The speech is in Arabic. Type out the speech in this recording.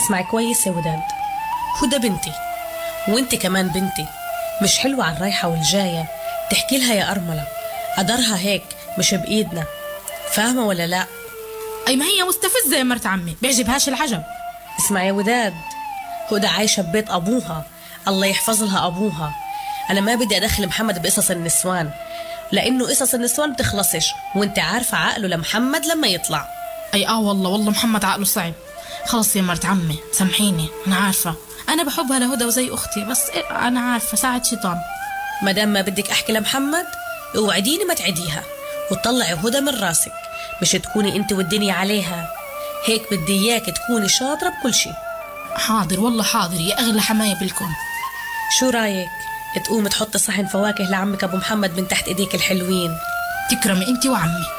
اسمعي كويس يا وداد، هدى بنتي وانت كمان بنتي، مش حلوة على الرايحة والجاية تحكي لها يا أرملة، قدرها هيك مش بإيدنا، فاهمة ولا لا؟ أي ما هي مستفزة يا مرت عمي، بيعجبهاش العجب. اسمعي يا وداد، هدى عايشة ببيت أبوها، الله يحفظ لها أبوها. أنا ما بدي أدخل محمد بقصص النسوان، لأنه قصص النسوان بتخلصش، وانت عارفة عقله لمحمد لما يطلع. أي والله محمد عقله صعب. خلص يا مرت عمي سامحيني، أنا عارفة أنا بحبها لهدى وزي أختي، بس أنا عارفة ساعة شيطان. مادام ما بدك أحكي لمحمد اوعديني ما تعديها وتطلعي هدى من راسك، مش تكوني انت والدنيا عليها. هيك بدي إياك تكوني شاطرة بكل شي. حاضر والله حاضر يا أغلى حماية بالكون. شو رايك تقوم تحط صحن فواكه لعمك أبو محمد من تحت إيديك الحلوين؟ تكرمي أنت وعمي.